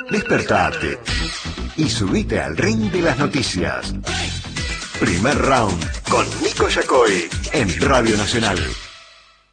Despertate y subite al ring de las noticias. Primer round con Nico Yacoy en Radio Nacional.